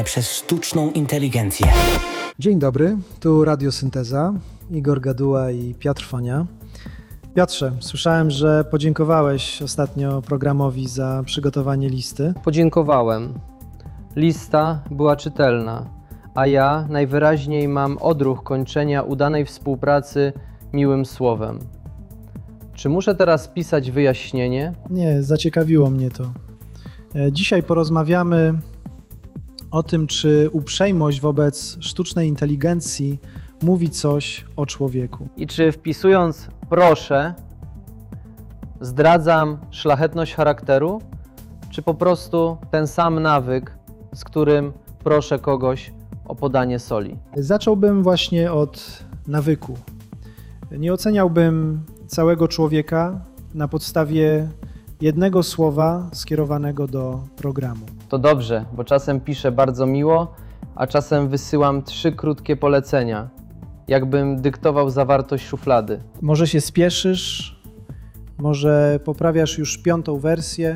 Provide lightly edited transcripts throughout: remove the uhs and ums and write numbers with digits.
przez sztuczną inteligencję. Dzień dobry, tu Radiosynteza, Igor Gaduła i Piotr Fonia. Piotrze, słyszałem, że podziękowałeś ostatnio programowi za przygotowanie listy. Podziękowałem. Lista była czytelna, a ja najwyraźniej mam odruch kończenia udanej współpracy miłym słowem. Czy muszę teraz pisać wyjaśnienie? Nie, zaciekawiło mnie to. Dzisiaj porozmawiamy o tym, czy uprzejmość wobec sztucznej inteligencji mówi coś o człowieku. I czy wpisując proszę zdradzam szlachetność charakteru, czy po prostu ten sam nawyk, z którym proszę kogoś o podanie soli? Zacząłbym właśnie od nawyku. Nie oceniałbym całego człowieka na podstawie jednego słowa skierowanego do programu. To dobrze, bo czasem piszę bardzo miło, a czasem wysyłam 3 krótkie polecenia, jakbym dyktował zawartość szuflady. Może się spieszysz, może poprawiasz już 5. wersję.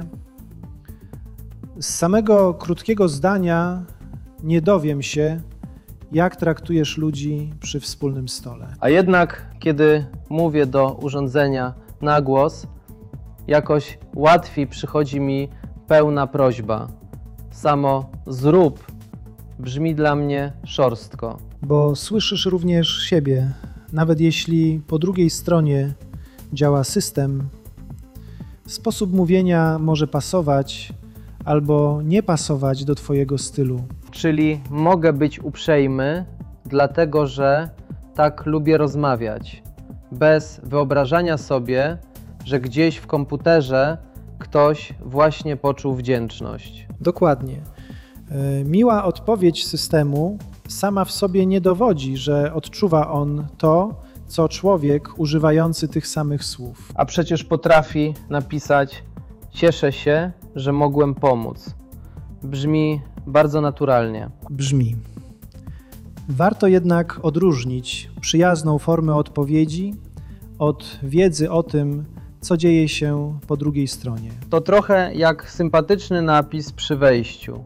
Z samego krótkiego zdania nie dowiem się, jak traktujesz ludzi przy wspólnym stole. A jednak, kiedy mówię do urządzenia na głos, jakoś łatwiej przychodzi mi pełna prośba. Samo zrób brzmi dla mnie szorstko. Bo słyszysz również siebie, nawet jeśli po drugiej stronie działa system, sposób mówienia może pasować albo nie pasować do twojego stylu. Czyli mogę być uprzejmy, dlatego że tak lubię rozmawiać, bez wyobrażania sobie, że gdzieś w komputerze ktoś właśnie poczuł wdzięczność. Dokładnie. Miła odpowiedź systemu sama w sobie nie dowodzi, że odczuwa on to, co człowiek używający tych samych słów. A przecież potrafi napisać: cieszę się, że mogłem pomóc. Brzmi bardzo naturalnie. Brzmi. Warto jednak odróżnić przyjazną formę odpowiedzi od wiedzy o tym, co dzieje się po drugiej stronie. To trochę jak sympatyczny napis przy wejściu.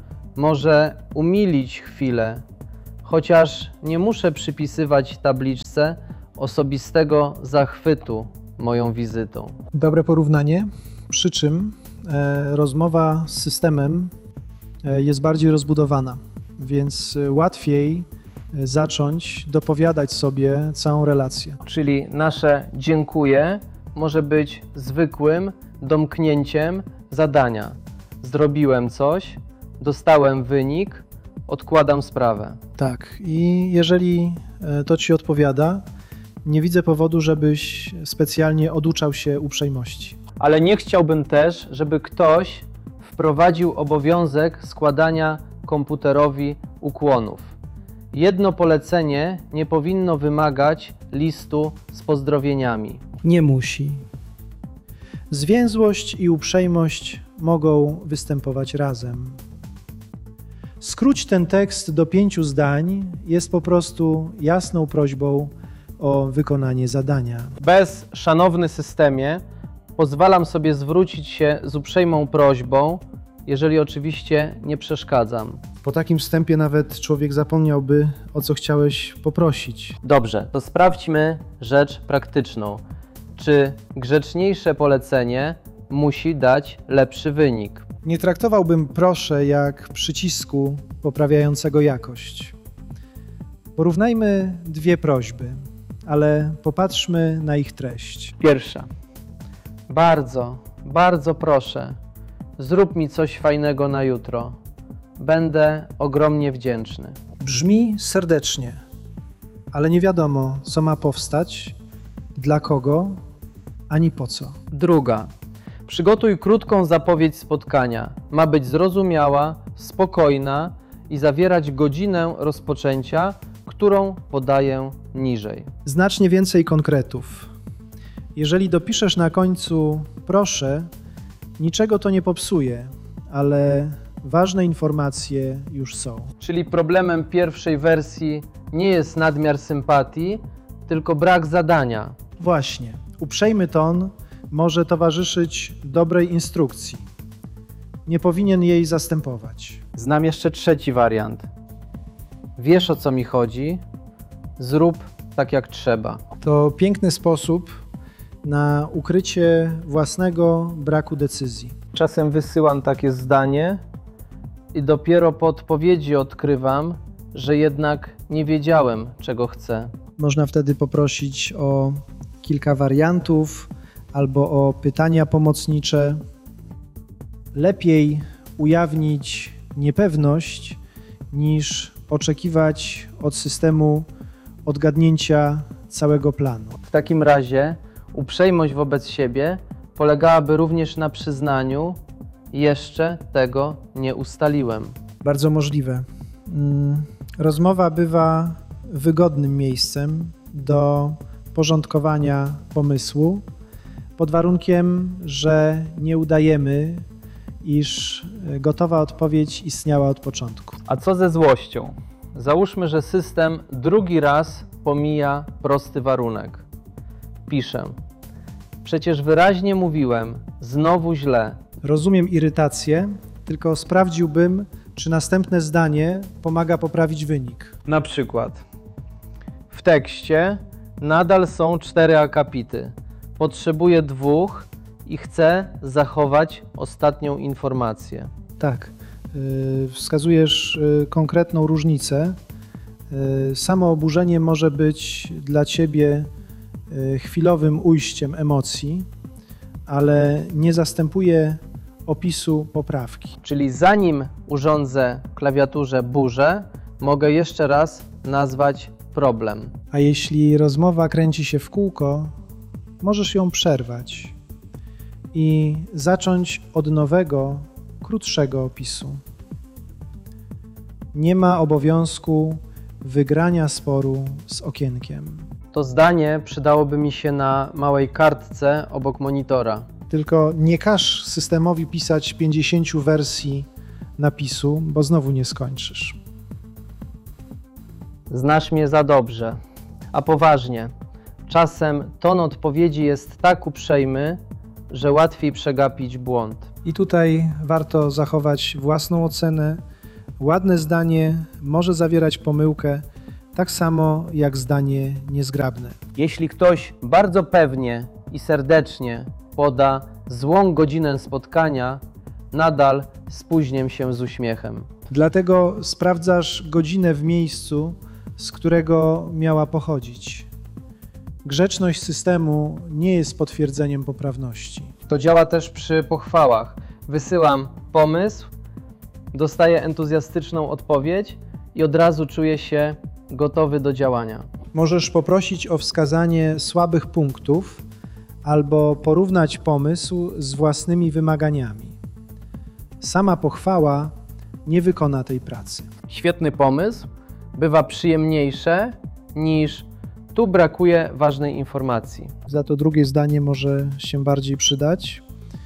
Może umilić chwilę, chociaż nie muszę przypisywać tabliczce osobistego zachwytu moją wizytą. Dobre porównanie, przy czym rozmowa z systemem jest bardziej rozbudowana, więc łatwiej zacząć dopowiadać sobie całą relację. Czyli nasze dziękuję może być zwykłym domknięciem zadania. Zrobiłem coś, dostałem wynik, odkładam sprawę. Tak, i jeżeli to ci odpowiada, nie widzę powodu, żebyś specjalnie oduczał się uprzejmości. Ale nie chciałbym też, żeby ktoś wprowadził obowiązek składania komputerowi ukłonów. Jedno polecenie nie powinno wymagać listu z pozdrowieniami. Nie musi. Zwięzłość i uprzejmość mogą występować razem. Skróć ten tekst do 5 zdań, jest po prostu jasną prośbą o wykonanie zadania. Bez szanowny systemie pozwalam sobie zwrócić się z uprzejmą prośbą, jeżeli oczywiście nie przeszkadzam. Po takim wstępie nawet człowiek zapomniałby, o co chciałeś poprosić. Dobrze, to sprawdźmy rzecz praktyczną. Czy grzeczniejsze polecenie musi dać lepszy wynik? Nie traktowałbym proszę jak przycisku poprawiającego jakość. Porównajmy 2 prośby, ale popatrzmy na ich treść. Pierwsza. Bardzo, bardzo proszę, zrób mi coś fajnego na jutro. Będę ogromnie wdzięczny. Brzmi serdecznie, ale nie wiadomo, co ma powstać, dla kogo, ani po co. Druga. Przygotuj krótką zapowiedź spotkania. Ma być zrozumiała, spokojna i zawierać godzinę rozpoczęcia, którą podaję niżej. Znacznie więcej konkretów. Jeżeli dopiszesz na końcu proszę, niczego to nie popsuje, ale ważne informacje już są. Czyli problemem pierwszej wersji nie jest nadmiar sympatii, tylko brak zadania. Właśnie. Uprzejmy ton może towarzyszyć dobrej instrukcji. nie powinien jej zastępować. Znam jeszcze trzeci wariant. Wiesz, o co mi chodzi, zrób tak jak trzeba. To piękny sposób na ukrycie własnego braku decyzji. Czasem wysyłam takie zdanie i dopiero po odpowiedzi odkrywam, że jednak nie wiedziałem, czego chcę. Można wtedy poprosić o kilka wariantów albo o pytania pomocnicze. Lepiej ujawnić niepewność niż oczekiwać od systemu odgadnięcia całego planu. W takim razie uprzejmość wobec siebie polegałaby również na przyznaniu: jeszcze tego nie ustaliłem. Bardzo możliwe. Rozmowa bywa wygodnym miejscem do porządkowania pomysłu, pod warunkiem, że nie udajemy, iż gotowa odpowiedź istniała od początku. A co ze złością? Załóżmy, że system drugi raz pomija prosty warunek. Piszę: przecież wyraźnie mówiłem, znowu źle. Rozumiem irytację, tylko sprawdziłbym, czy następne zdanie pomaga poprawić wynik. Na przykład w tekście nadal są 4 akapity. Potrzebuję 2 i chcę zachować ostatnią informację. Tak, wskazujesz konkretną różnicę. Samo oburzenie może być dla ciebie chwilowym ujściem emocji, ale nie zastępuje opisu poprawki. Czyli zanim urządzę klawiaturze burzę, mogę jeszcze raz nazwać problem. A jeśli rozmowa kręci się w kółko, możesz ją przerwać i zacząć od nowego, krótszego opisu. Nie ma obowiązku wygrania sporu z okienkiem. To zdanie przydałoby mi się na małej kartce obok monitora. Tylko nie każ systemowi pisać 50 wersji napisu, bo znowu nie skończysz. Znasz mnie za dobrze. A poważnie, czasem ton odpowiedzi jest tak uprzejmy, że łatwiej przegapić błąd. I tutaj warto zachować własną ocenę. Ładne zdanie może zawierać pomyłkę, tak samo jak zdanie niezgrabne. Jeśli ktoś bardzo pewnie i serdecznie poda złą godzinę spotkania, nadal spóźnię się z uśmiechem. Dlatego sprawdzasz godzinę w miejscu, z którego miała pochodzić. Grzeczność systemu nie jest potwierdzeniem poprawności. To działa też przy pochwałach. Wysyłam pomysł, dostaję entuzjastyczną odpowiedź i od razu czuję się gotowy do działania. Możesz poprosić o wskazanie słabych punktów albo porównać pomysł z własnymi wymaganiami. Sama pochwała nie wykona tej pracy. Świetny pomysł bywa przyjemniejsze niż tu brakuje ważnej informacji. Za to drugie zdanie może się bardziej przydać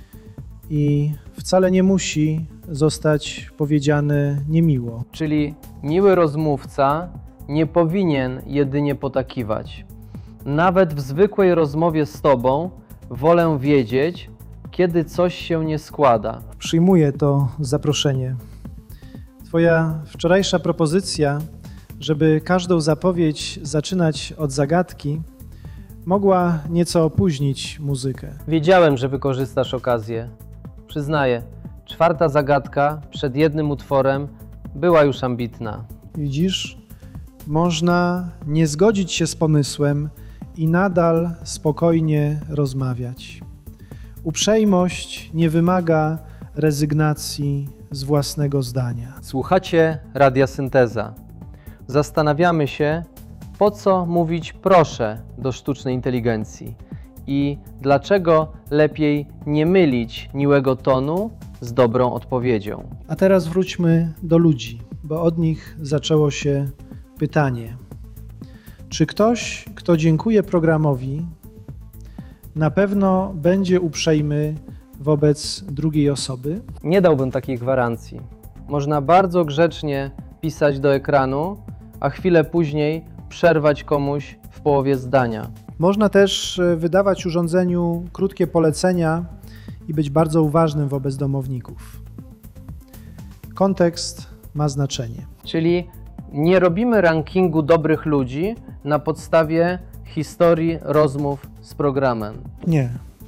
i wcale nie musi zostać powiedziane niemiło. Czyli miły rozmówca nie powinien jedynie potakiwać. Nawet w zwykłej rozmowie z Tobą wolę wiedzieć, kiedy coś się nie składa. Przyjmuję to zaproszenie. Twoja wczorajsza propozycja, żeby każdą zapowiedź zaczynać od zagadki, mogła nieco opóźnić muzykę. Wiedziałem, że wykorzystasz okazję. Przyznaję, 4. zagadka przed jednym utworem była już ambitna. Widzisz, można nie zgodzić się z pomysłem i nadal spokojnie rozmawiać. Uprzejmość nie wymaga rezygnacji z własnego zdania. Słuchacie Radia Synteza. Zastanawiamy się, po co mówić proszę do sztucznej inteligencji i dlaczego lepiej nie mylić miłego tonu z dobrą odpowiedzią. A teraz wróćmy do ludzi, bo od nich zaczęło się pytanie. Czy ktoś, kto dziękuje programowi, na pewno będzie uprzejmy wobec drugiej osoby? Nie dałbym takiej gwarancji. Można bardzo grzecznie pisać do ekranu, a chwilę później przerwać komuś w połowie zdania. Można też wydawać urządzeniu krótkie polecenia i być bardzo uważnym wobec domowników. Kontekst ma znaczenie. Czyli nie robimy rankingu dobrych ludzi na podstawie historii rozmów z programem. Nie.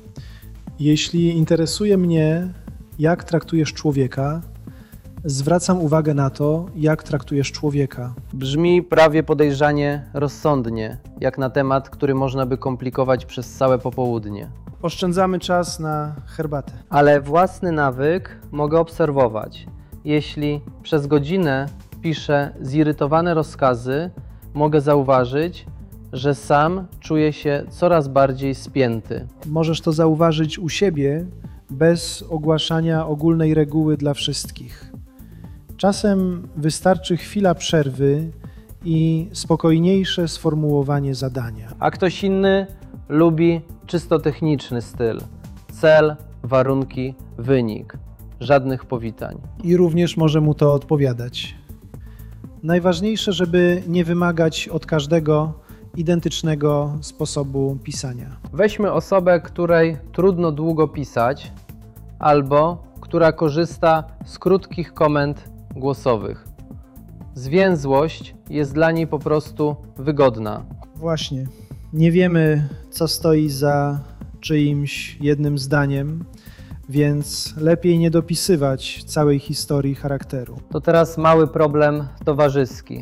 Jeśli interesuje mnie, jak traktujesz człowieka, zwracam uwagę na to, jak traktujesz człowieka. Brzmi prawie podejrzanie rozsądnie, jak na temat, który można by komplikować przez całe popołudnie. Oszczędzamy czas na herbatę. Ale własny nawyk mogę obserwować. Jeśli przez godzinę piszę zirytowane rozkazy, mogę zauważyć, że sam czuję się coraz bardziej spięty. Możesz to zauważyć u siebie bez ogłaszania ogólnej reguły dla wszystkich. Czasem wystarczy chwila przerwy i spokojniejsze sformułowanie zadania. A ktoś inny lubi czysto techniczny styl. Cel, warunki, wynik. Żadnych powitań. I również może mu to odpowiadać. Najważniejsze, żeby nie wymagać od każdego identycznego sposobu pisania. Weźmy osobę, której trudno długo pisać, albo która korzysta z krótkich komend głosowych. Zwięzłość jest dla niej po prostu wygodna. Właśnie. Nie wiemy, co stoi za czyimś jednym zdaniem, więc lepiej nie dopisywać całej historii charakteru. To teraz mały problem towarzyski.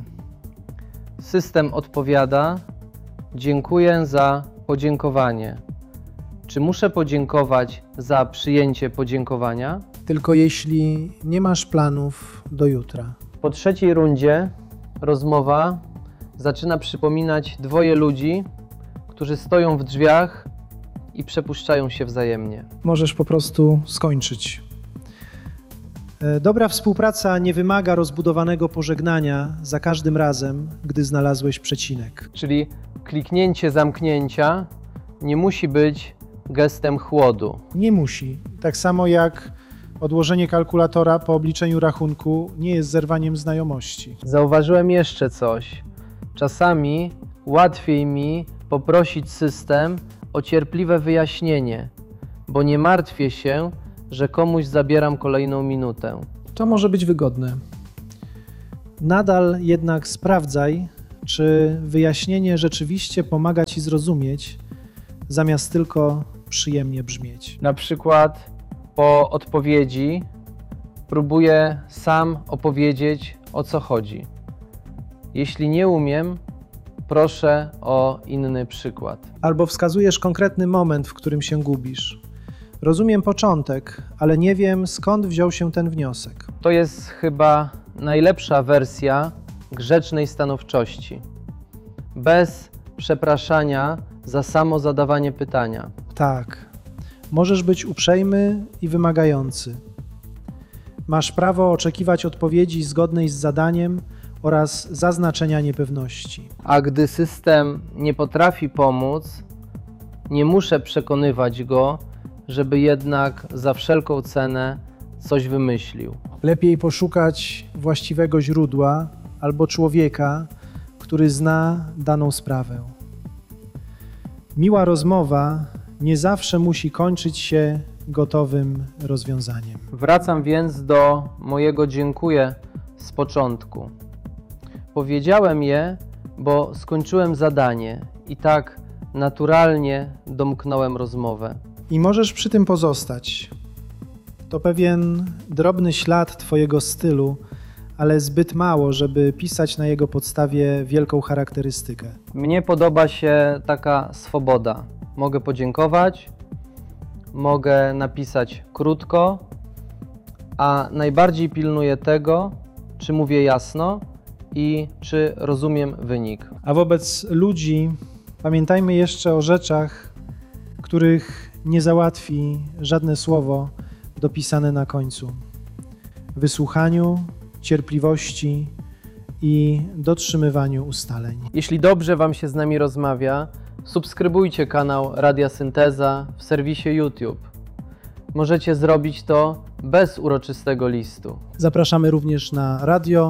System odpowiada: dziękuję za podziękowanie. Czy muszę podziękować za przyjęcie podziękowania? Tylko jeśli nie masz planów do jutra. Po trzeciej rundzie rozmowa zaczyna przypominać dwoje ludzi, którzy stoją w drzwiach i przepuszczają się wzajemnie. Możesz po prostu skończyć. Dobra współpraca nie wymaga rozbudowanego pożegnania za każdym razem, gdy znalazłeś przecinek. Czyli kliknięcie zamknięcia nie musi być gestem chłodu. Nie musi. Tak samo jak odłożenie kalkulatora po obliczeniu rachunku nie jest zerwaniem znajomości. Zauważyłem jeszcze coś. Czasami łatwiej mi poprosić system o cierpliwe wyjaśnienie, bo nie martwię się, że komuś zabieram kolejną minutę. To może być wygodne. Nadal jednak sprawdzaj, czy wyjaśnienie rzeczywiście pomaga ci zrozumieć, zamiast tylko przyjemnie brzmieć. Na przykład po odpowiedzi próbuję sam opowiedzieć, o co chodzi. Jeśli nie umiem, proszę o inny przykład. Albo wskazujesz konkretny moment, w którym się gubisz. Rozumiem początek, ale nie wiem, skąd wziął się ten wniosek. To jest chyba najlepsza wersja grzecznej stanowczości. Bez przepraszania za samo zadawanie pytania. Tak, możesz być uprzejmy i wymagający. Masz prawo oczekiwać odpowiedzi zgodnej z zadaniem oraz zaznaczenia niepewności. A gdy system nie potrafi pomóc, nie muszę przekonywać go, żeby jednak za wszelką cenę coś wymyślił. Lepiej poszukać właściwego źródła albo człowieka, który zna daną sprawę. Miła rozmowa nie zawsze musi kończyć się gotowym rozwiązaniem. Wracam więc do mojego dziękuję z początku. Powiedziałem je, bo skończyłem zadanie i tak naturalnie domknąłem rozmowę. I możesz przy tym pozostać. To pewien drobny ślad twojego stylu, ale zbyt mało, żeby pisać na jego podstawie wielką charakterystykę. Mnie podoba się taka swoboda. Mogę podziękować, mogę napisać krótko, a najbardziej pilnuję tego, czy mówię jasno i czy rozumiem wynik. A wobec ludzi pamiętajmy jeszcze o rzeczach, których nie załatwi żadne słowo dopisane na końcu. Wysłuchaniu, cierpliwości i dotrzymywaniu ustaleń. Jeśli dobrze Wam się z nami rozmawia, subskrybujcie kanał Radia Synteza w serwisie YouTube. Możecie zrobić to bez uroczystego listu. Zapraszamy również na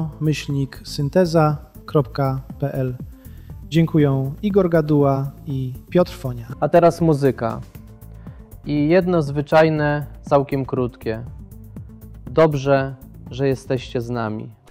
radio-synteza.pl. Dziękuję Igor Gaduła i Piotr Fonia. A teraz muzyka. I jedno zwyczajne, całkiem krótkie. Dobrze że jesteście z nami.